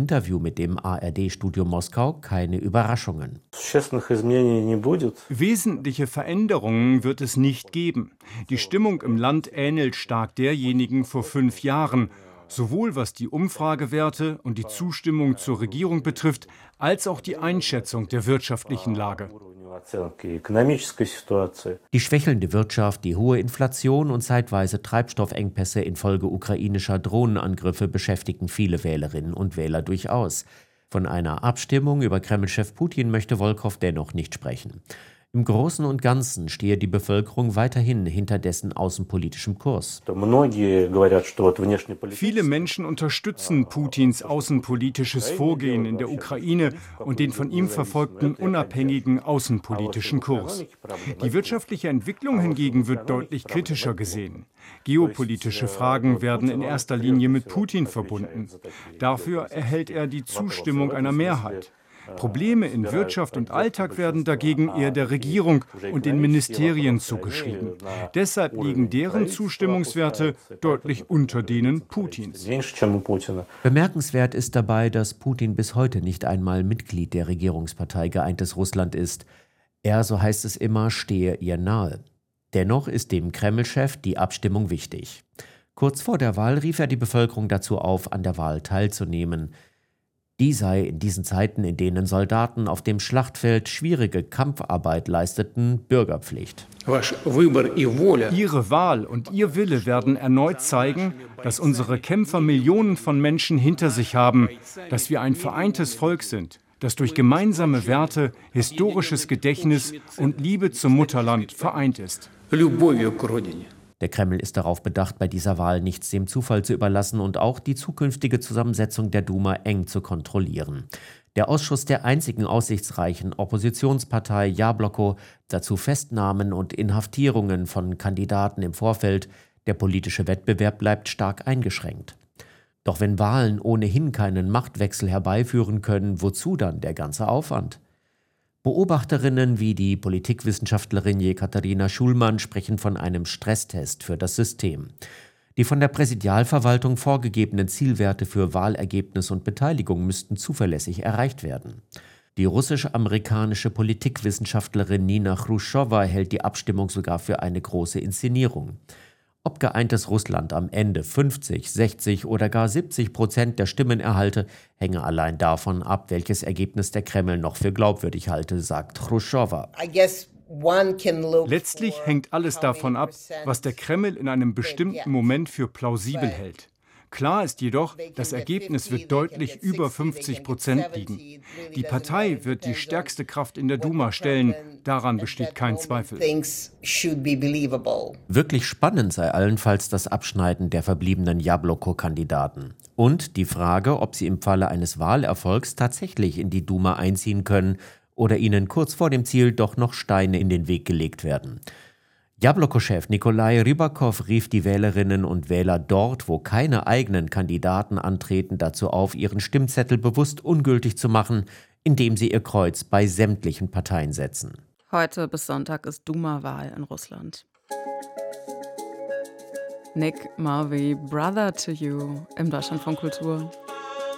Interview mit dem ARD-Studio Moskau keine Überraschungen. Wesentliche Veränderungen wird es nicht geben. Die Stimmung im Land ähnelt stark derjenigen vor 5 Jahren, sowohl was die Umfragewerte und die Zustimmung zur Regierung betrifft, als auch die Einschätzung der wirtschaftlichen Lage. Die schwächelnde Wirtschaft, die hohe Inflation und zeitweise Treibstoffengpässe infolge ukrainischer Drohnenangriffe beschäftigen viele Wählerinnen und Wähler durchaus. Von einer Abstimmung über Kreml-Chef Putin möchte Volkow dennoch nicht sprechen. Im Großen und Ganzen stehe die Bevölkerung weiterhin hinter dessen außenpolitischem Kurs. Viele Menschen unterstützen Putins außenpolitisches Vorgehen in der Ukraine und den von ihm verfolgten unabhängigen außenpolitischen Kurs. Die wirtschaftliche Entwicklung hingegen wird deutlich kritischer gesehen. Geopolitische Fragen werden in erster Linie mit Putin verbunden. Dafür erhält er die Zustimmung einer Mehrheit. Probleme in Wirtschaft und Alltag werden dagegen eher der Regierung und den Ministerien zugeschrieben. Deshalb liegen deren Zustimmungswerte deutlich unter denen Putins. Bemerkenswert ist dabei, dass Putin bis heute nicht einmal Mitglied der Regierungspartei Geeintes Russland ist. Er, so heißt es immer, stehe ihr nahe. Dennoch ist dem Kreml-Chef die Abstimmung wichtig. Kurz vor der Wahl rief er die Bevölkerung dazu auf, an der Wahl teilzunehmen. Die sei in diesen Zeiten, in denen Soldaten auf dem Schlachtfeld schwierige Kampfarbeit leisteten, Bürgerpflicht. Ihre Wahl und Ihr Wille werden erneut zeigen, dass unsere Kämpfer Millionen von Menschen hinter sich haben, dass wir ein vereintes Volk sind, das durch gemeinsame Werte, historisches Gedächtnis und Liebe zum Mutterland vereint ist. Der Kreml ist darauf bedacht, bei dieser Wahl nichts dem Zufall zu überlassen und auch die zukünftige Zusammensetzung der Duma eng zu kontrollieren. Der Ausschuss der einzigen aussichtsreichen Oppositionspartei Jabloko, dazu Festnahmen und Inhaftierungen von Kandidaten im Vorfeld, der politische Wettbewerb bleibt stark eingeschränkt. Doch wenn Wahlen ohnehin keinen Machtwechsel herbeiführen können, wozu dann der ganze Aufwand? Beobachterinnen wie die Politikwissenschaftlerin Jekaterina Schulmann sprechen von einem Stresstest für das System. Die von der Präsidialverwaltung vorgegebenen Zielwerte für Wahlergebnis und Beteiligung müssten zuverlässig erreicht werden. Die russisch-amerikanische Politikwissenschaftlerin Nina Chruschewa hält die Abstimmung sogar für eine große Inszenierung. Ob geeintes Russland am Ende 50, 60 oder gar 70% der Stimmen erhalte, hänge allein davon ab, welches Ergebnis der Kreml noch für glaubwürdig halte, sagt Chruschewa. Letztlich hängt alles davon ab, was der Kreml in einem bestimmten Moment für plausibel hält. Klar ist jedoch, das Ergebnis wird deutlich über 50% liegen. Die Partei wird die stärkste Kraft in der Duma stellen, daran besteht kein Zweifel. Wirklich spannend sei allenfalls das Abschneiden der verbliebenen Jabloko-Kandidaten. Und die Frage, ob sie im Falle eines Wahlerfolgs tatsächlich in die Duma einziehen können oder ihnen kurz vor dem Ziel doch noch Steine in den Weg gelegt werden. Jabloko-Chef Nikolai Rybakow rief die Wählerinnen und Wähler dort, wo keine eigenen Kandidaten antreten, dazu auf, ihren Stimmzettel bewusst ungültig zu machen, indem sie ihr Kreuz bei sämtlichen Parteien setzen. Heute bis Sonntag ist Duma-Wahl in Russland. Nick Marvey, Brother to You im Deutschlandfunk Kultur.